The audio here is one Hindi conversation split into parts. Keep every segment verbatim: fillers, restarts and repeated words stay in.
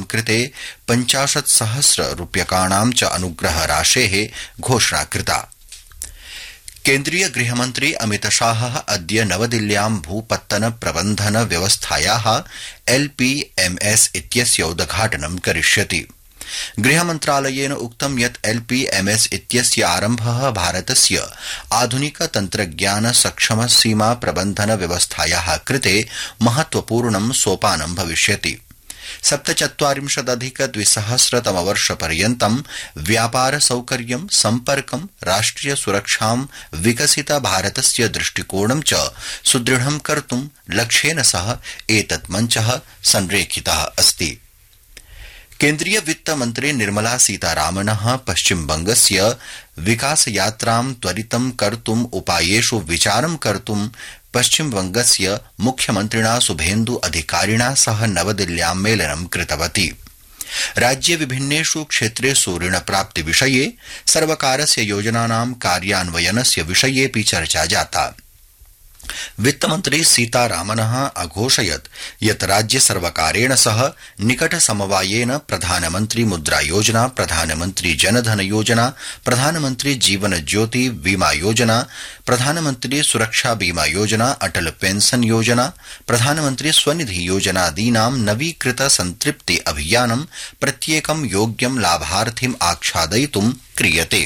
कृते पञ्चाशत् सहस्र रूप्यकाणां च अनुग्रह राशेः घोषणा कृता। केन्द्रीय गृहमन्त्री अमित शाह अद्य नवदिल्ल्यां भूपत्तन प्रबन्धन व्यवस्थायाः एलपीएमएस इत्यस्य उद्घाटनं करिष्यति। गृहमन्त्रालयेन उक्तं यत् एलपीएमएस इत्यस्य आरम्भः भारतस्य आधुनिक तन्त्रज्ञान सक्षम सीमा प्रबन्धन व्यवस्थायाः कृते महत्वपूर्णं सोपानं भविष्यति। सप्तचत्वारिंशदधिक द्विसहस्रतमवर्षपर्यन्तं व्यापार सौकर्यं सम्पर्कं राष्ट्रिय सुरक्षां विकसित भारतस्य दृष्टिकोणं च सुदृढं कर्तुं लक्ष्येन सह एतत् मञ्चः संरेखितः अस्ति। केन्द्रीय वित्त मन्त्री निर्मला सीतारामनः पश्चिमबंगस्य विकासयात्रां त्वरितं कर्तुम् उपायेषु विचारं कर्तुं पश्चिमबंगस्य मुख्यमन्त्रिणा शुभेन्दु अधिकारिणा सह नवदिल्ल्यां मेलनं कृतवती। राज्ये विभिन्नेषु क्षेत्रेषु ऋणप्राप्ति विषये सर्वकारस्य योजनानां कार्यान्वयनस्य विषयेऽपि चर्चा जाता। वित्तमन्त्री सीतारामनः अघोषयत् यत् राज्य सर्वकारेण सह निकट समवायेन प्रधानमन्त्री मुद्रा योजना, प्रधानमन्त्री जनधन योजना, प्रधानमन्त्री जीवन ज्योति बीमा योजना, प्रधानमन्त्री सुरक्षा बीमा योजना, अटल पेंशन योजना, प्रधानमन्त्री स्वनिधि योजनादीनां नवीकृत संतृप्ति अभियानं प्रत्येकं योग्यं लाभार्थिम् आच्छादयितुं क्रियते।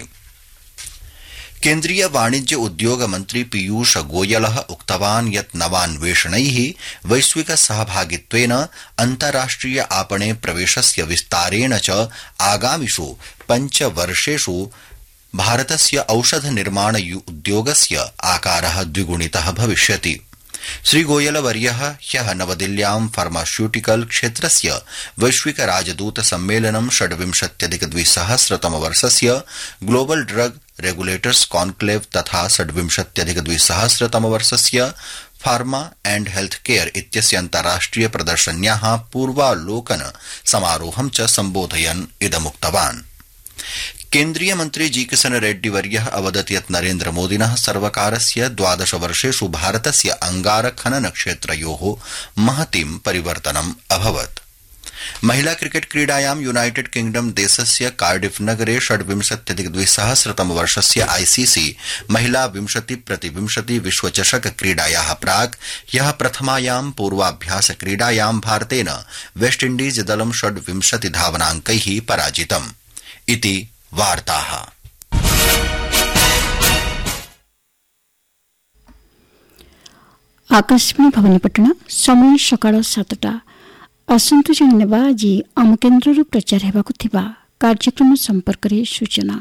केन्द्रीय वाणिज्य उद्योग मन्त्री पीयूष गोयलः उक्तवान् यत् नवान्वेषणैः वैश्विक सहभागित्वेन अन्ताराष्ट्रिय आपणे प्रवेशस्य विस्तारेण च आगामिषु पञ्चवर्षेषु भारतस्य औषध निर्माण उद्योगस्य आकारः द्विगुणितः भविष्यति। श्रीगोयलवर्यः ह्यः नवदिल्ल्यां फार्मास्यूटिकल क्षेत्रस्य वैश्विक राजदूत सम्मेलनं षड्विंशत्यधिक द्विसहस्रतमवर्षस्य ग्लोबल ड्रग रेगुलेटर्स कॉन्क्लेव तथा षड्विंशत्यधिक द्विसहस्रतमवर्षस्य फार्मा एंड हेल्थ केयर इत्यस्य अन्ताराष्ट्रिय प्रदर्शन्याः पूर्वालोकन समारोहं च सम्बोधयन् इदमुक्तवान्। केन्द्रीय मन्त्री जी किशन रेड्डी वर्यः अवदत् यत् नरेन्द्र मोदिनः सर्वकारस्य द्वादश वर्षेषु भारतस्य अंगार खनन क्षेत्रयोः महतीं परिवर्तनम् अभवत्। महिला क्रिकेट क्रीडायां यूनाइटेड किंगडम देशस्य कार्डिफ नगरे षड्विंशत्यधिक द्विसहस्रतमवर्षस्य आईसीसी महिला विंशति प्रतिविंशति विश्वचषक क्रीडायाः प्राक् ह्यः प्रथमायां पूर्वाभ्यास क्रीडायां भारतेन वेस्टइण्डीज दलं षड्विंशति धावनाङ्कैः पराजितम्। इति वार्ताः। आकाशवाणी भवानीपटना समय सकाळ सातटा। आसंतु जाणवा आज आम केन्द्र प्रचार हेबाकु थिबा कार्यक्रम संपर्क रे सूचना।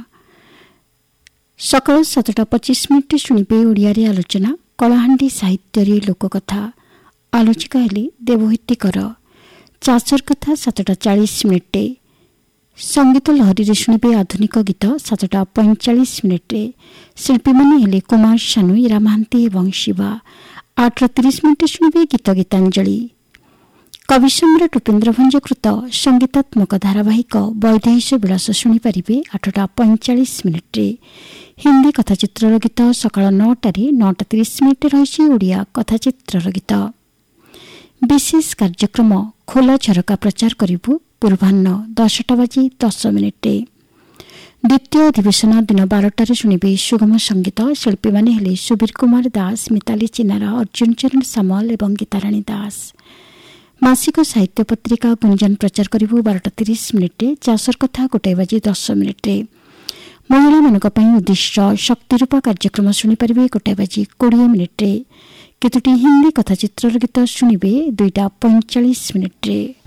सकाळ सातटा पच्चीस मिनिट शुणिबे ओडिया आलोचना कलाहांडी साहित्य रे लोककथा। आलोचिका हेले देवहिती कर। चाचर कथा सातटा चालीस मिनिट। संगीत लहरी रे शुणिबे आधुनिक गीत सातटा पैंचाश मिनिट। शिल्पी माने हेले कुमार सानु, इरा महांती एवं शिवा। आठ तीस मिनिट शुणिबे गीत गीतांजलि। कवि सम्राट उपेन्द्र भंज कृत संगीतात्मक धारावाहिक वैदेहिश विलास शुणिपारे आठटा पैंचाश मिनिट। हिंदी कथाचित्र गीत सकाळ नौटारे नौटा तीस मिनिट रही ओडिया कथाचित्र गीत। विशेष कार्यक्रम खोला झरका प्रचार करिबु पूर्वाह्न दसटा बाजी दस मिनिट। द्वितीय अधिवेशन दिन बारटार शुणिबे सुगम संगीत। शिल्पी माने हेले सुबीर कुमार दास, मिताली चिनारा, अर्जुन चरण सामल एवं गीताराणी दास। मासिक साहित्य पत्रिका गुंजन प्रचार करिबु बारटा तीस मिनिट। चाषर कथा गोटाए बाजी दस मिनिट। महिला मानक पई उद्दिष्ट शक्तिरूपा कार्यक्रम शुणिपारे गोटाए बाजी कोड़े मिनिट। केतोटी हिंदी कथाचित्र गीत शुणिबे दुईटा पैंचाश मिनिट।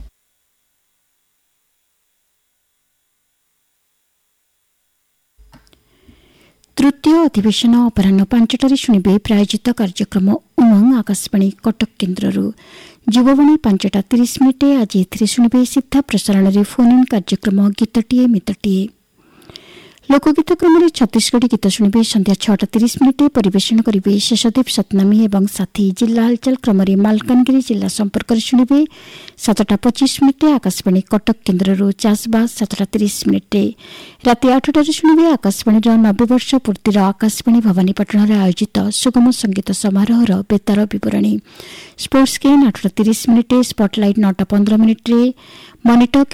तृतीय अधिवेशन अपराह्न पांचटारे शुणिबे प्रायोजित कार्यक्रम उमंग आकाशवाणी कटक केन्द्ररू। युववाणी पांचटा तीस मिनिट। आज एथिरे शुणिबे सीधा प्रसारण रे फोन इन कार्यक्रम गीतटीए मितटीए। लोकगीत क्रम में छत्तीसगढ़ी गीत शुणिबे संध्या छटा तीस मिनिट। परिवेशन करिबे शेषदेव सतनामी एवं साथी। जिला हालचाल क्रम में मालकानगिरी जिला संपर्क शुणिबे सातटा पच्चीस मिनिट। आकाशवाणी कटक केन्द्ररू चाषबास सातटा तीस मिनिट। राति आठटार शुणिबे आकाशवाणी नब्बे वर्ष पूर्तिर आकाशवाणी भवानीपटना आयोजित सुगम संगीत समारोहर बेतार विवरणी। स्पोर्ट्स गेम आठटा तीस मिनिट। स्पॉटलाइट नौटा पंद्रह मिनिट। मनीटक